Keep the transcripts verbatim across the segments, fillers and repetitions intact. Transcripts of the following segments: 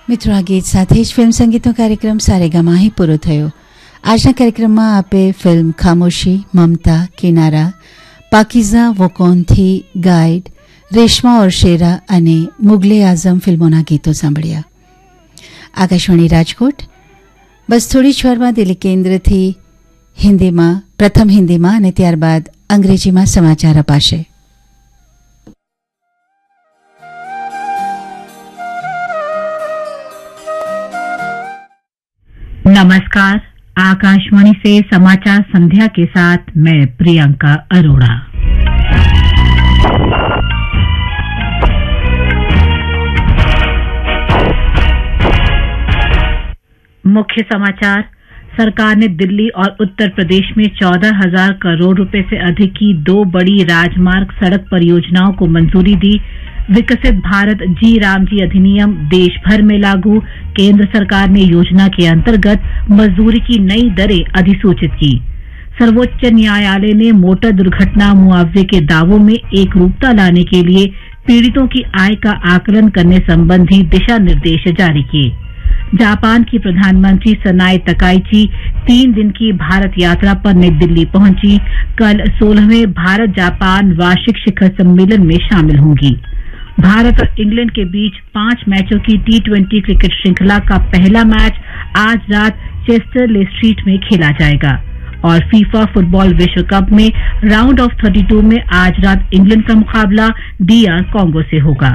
મિત્રો, આ ગીત સાથે જ ફિલ્મ સંગીતનો કાર્યક્રમ સારેગામા અહીં પૂરો થયો. આજના કાર્યક્રમમાં આપે ફિલ્મ ખામોશી, મમતા, કિનારા, પાકીઝા, વોકોનથી, ગાઈડ, રેશમા ઓર શેરા અને મુગલે આઝમ ફિલ્મોના ગીતો સાંભળ્યા. આકાશવાણી રાજકોટ બસ થોડી જ વારમાં દિલ્હી કેન્દ્રથી હિન્દીમાં પ્રથમ હિન્દીમાં અને ત્યારબાદ અંગ્રેજીમાં સમાચાર અપાશે. नमस्कार. आकाशवाणी से समाचार संध्या के साथ मैं प्रियंका अरोड़ा. मुख्य समाचार. सरकार ने दिल्ली और उत्तर प्रदेश में चौदह हजार करोड़ रुपए से अधिक की दो बड़ी राजमार्ग सड़क परियोजनाओं को मंजूरी दी. विकसित भारत जी रामजी अधिनियम देश भर में लागू. केंद्र सरकार ने योजना के अंतर्गत मजदूरी की नई दरें अधिसूचित की. सर्वोच्च न्यायालय ने मोटर दुर्घटना मुआवजे के दावों में एकरूपता लाने के लिए पीड़ितों की आय का आकलन करने संबंधी दिशा निर्देश जारी किए. जापान की प्रधानमंत्री सनाए तकाइची तीन दिन की भारत यात्रा पर नई दिल्ली पहुंची. कल सोलहवें भारत जापान वार्षिक शिखर सम्मेलन में शामिल होंगी. भारत और इंग्लैंड के बीच पांच मैचों की टी ट्वेंटी क्रिकेट श्रृंखला का पहला मैच आज रात चेस्टर ले स्ट्रीट में खेला जाएगा. और फीफा फुटबॉल विश्व कप में राउंड ऑफ थर्टी टू में आज रात इंग्लैंड का मुकाबला डीआर कॉन्गो से होगा.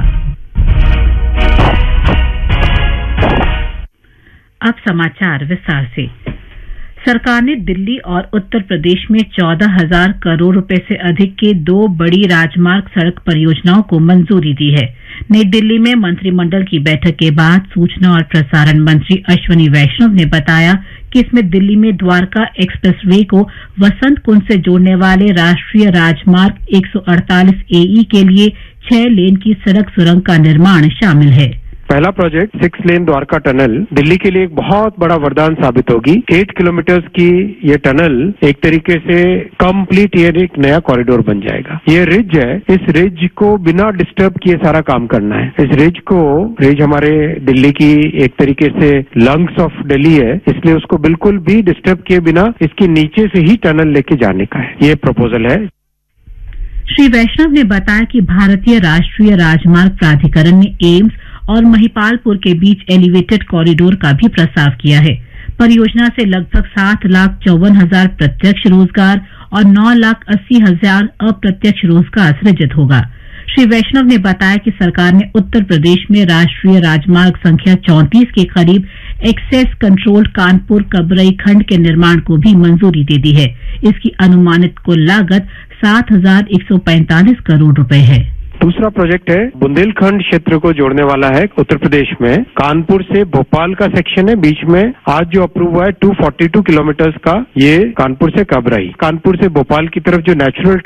अब समाचार विस्तार से. सरकार ने दिल्ली और उत्तर प्रदेश में चौदह हजार करोड़ रुपए से अधिक के दो बड़ी राजमार्ग सड़क परियोजनाओं को मंजूरी दी है. नई दिल्ली में मंत्रिमंडल की बैठक के बाद सूचना और प्रसारण मंत्री अश्विनी वैष्णव ने बताया कि इसमें दिल्ली में द्वारका एक्सप्रेसवे को वसंत कुंज से जोड़ने वाले राष्ट्रीय राजमार्ग एक सौ अड़तालीस एई के लिए छह लेन की सड़क सुरंग का निर्माण शामिल है. पहला project six lane Dwarka tunnel Delhi के लिए एक बहुत बड़ा वरदान साबित होगी. एट किलोमीटर्स की ये टनल एक तरीके से कंप्लीट ये एक नया कॉरिडोर बन जाएगा. ये रिज है, इस रिज को बिना डिस्टर्ब किए सारा काम करना है. इस रिज को रिज हमारे दिल्ली की एक तरीके से लंग्स ऑफ दिल्ली है, इसलिए उसको बिल्कुल भी डिस्टर्ब किए बिना इसके नीचे से ही टनल लेके जाने का है. ये प्रपोजल है. श्री वैष्णव ने बताया कि भारतीय राष्ट्रीय राजमार्ग प्राधिकरण ने एम्स और महिपालपुर के बीच एलिवेटेड कॉरिडोर का भी प्रस्ताव किया है. परियोजना से लगभग सात लाख चौवन हजार प्रत्यक्ष रोजगार और नौ लाख अस्सी हजार अप्रत्यक्ष रोजगार सृजित होगा. श्री वैष्णव ने बताया कि सरकार ने उत्तर प्रदेश में राष्ट्रीय राजमार्ग संख्या चौंतीस के करीब एक्सेस कंट्रोल्ड कानपुर कबरई खंड के निर्माण को भी मंजूरी दे दी है. इसकी अनुमानित कुल लागत सात हजार एक सौ पैंतालीस करोड़ रुपए है. दूसरा प्रोजेक्ट है बुंदेलखंड क्षेत्र को जोड़ने वाला है. उत्तर प्रदेश में कानपुर से भोपाल का सेक्शन है, बीच में आज जो अप्रूव हुआ है दो सौ बयालीस किलोमीटर्स का, ये कानपुर से कबरई, कानपुर से भोपाल की तरफ जो नेचुरल